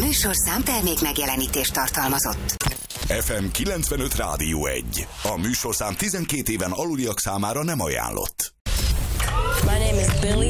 műsorszám termék megjelenítést tartalmazott. FM 95 Rádió 1. A műsorszám 12 éven aluliak számára nem ajánlott. My name is Billy.